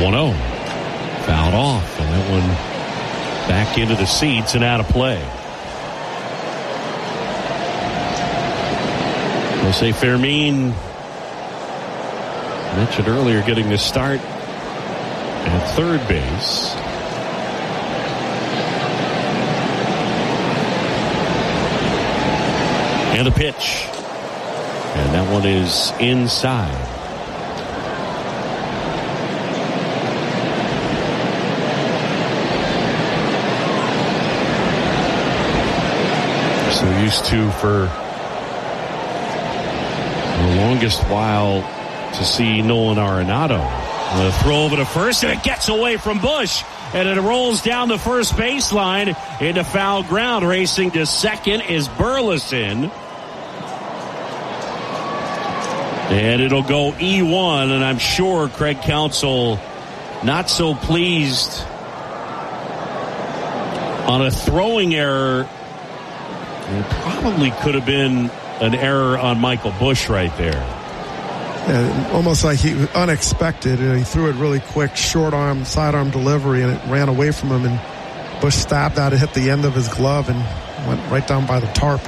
1-0. Fouled off, and that one back into the seats and out of play. Jose Fermin, mentioned earlier, getting the start at third base. And the pitch. And that one is inside. So used to, for the longest while, to see Nolan Arenado. The throw over to first, and it gets away from Bush. And it rolls down the first baseline into foul ground. Racing to second is Burleson. And it'll go E1, and I'm sure Craig Counsell not so pleased on a throwing error. It probably could have been an error on Michael Bush right there. Yeah, almost like he unexpected. He threw it really quick, short arm, sidearm delivery, and it ran away from him. And Bush stabbed out, it hit the end of his glove, and went right down by the tarp.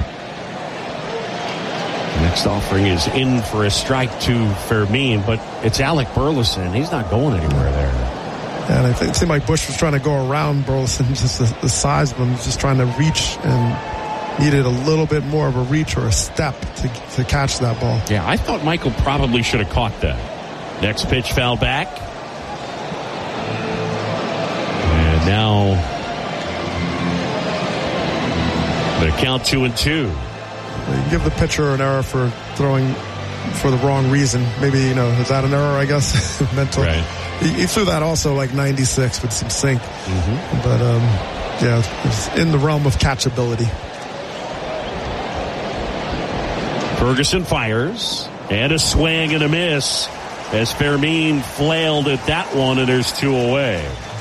The next offering is in for a strike to Fermin, but it's Alec Burleson. He's not going anywhere there. And I think it seemed like Bush was trying to go around Burleson, just the size of him, just trying to reach, and needed a little bit more of a reach or a step to catch that ball. Yeah, I thought Michael probably should have caught that. Next pitch foul back. And now the count 2-2. You can give the pitcher an error for throwing for the wrong reason. Maybe, is that an error, I guess? Mental. Right. He threw that also like 96 with some sink. Mm-hmm. But, it's in the realm of catchability. Ferguson fires, and a swing and a miss as Fermin flailed at that one, and there's two away.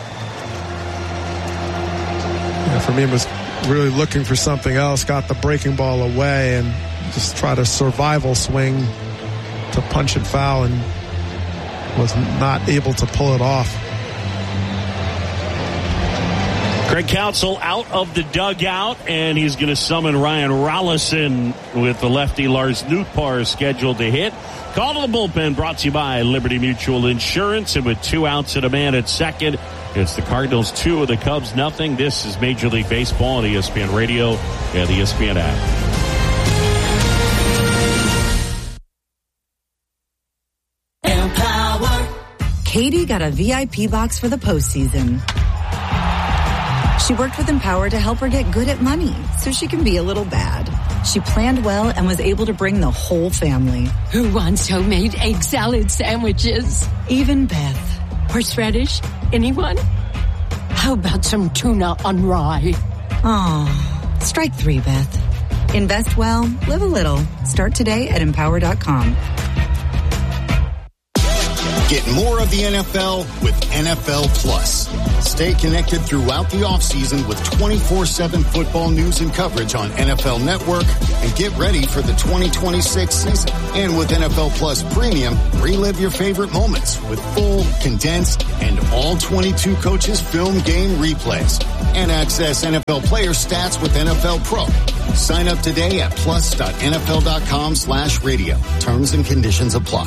Yeah, Fermin was really looking for something else, got the breaking ball away, and just tried a survival swing to punch it foul, and was not able to pull it off. Craig Counsell out of the dugout, and he's going to summon Ryan Rollison with the lefty Lars Nootbaar scheduled to hit. Call to the bullpen brought to you by Liberty Mutual Insurance, and with 2 outs and a man at second, it's the Cardinals 2 of the Cubs nothing. This is Major League Baseball on ESPN Radio and the ESPN app. Empower. Katie got a VIP box for the postseason. She worked with Empower to help her get good at money so she can be a little bad. She planned well and was able to bring the whole family. Who wants homemade egg salad sandwiches? Even Beth. Horseradish? Anyone? How about some tuna on rye? Aw, strike 3, Beth. Invest well, live a little. Start today at Empower.com. Get more of the NFL with NFL Plus. Stay connected throughout the offseason with 24/7 football news and coverage on NFL Network, and get ready for the 2026 season. And with NFL Plus Premium, relive your favorite moments with full, condensed, and all 22 coaches film game replays. And access NFL player stats with NFL Pro. Sign up today at plus.nfl.com/radio. Terms and conditions apply.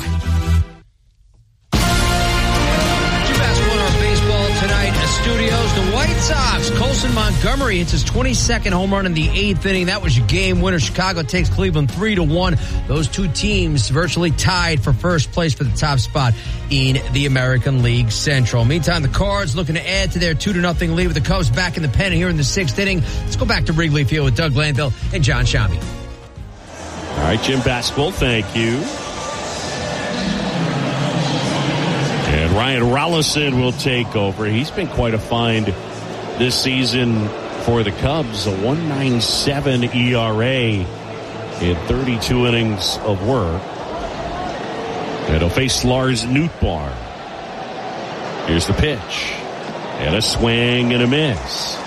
Studios, the White Sox. Colson Montgomery hits his 22nd home run in the 8th inning. That was your game winner. Chicago takes Cleveland 3-1. Those two teams virtually tied for first place for the top spot in the American League Central. Meantime, the Cards looking to add to their 2-0 lead with the Cubs back in the pen here in the 6th inning. Let's go back to Wrigley Field with Doug Glanville and John Shammy. All right, Jim Basketball, thank you. And Ryan Rollison will take over. He's been quite a find this season for the Cubs. A 1.97 ERA in 32 innings of work. And he'll face Lars Nootbaar. Here's the pitch. And a swing and a miss.